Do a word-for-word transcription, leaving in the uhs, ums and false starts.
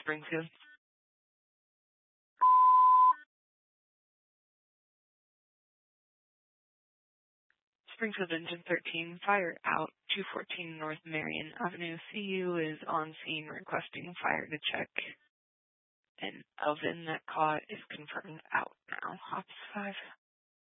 Springfield. Springfield Engine thirteen, fire out, two fourteen North Marion Avenue. C U is on scene requesting fire to check. And Elvin that caught is confirmed out now. Ops five.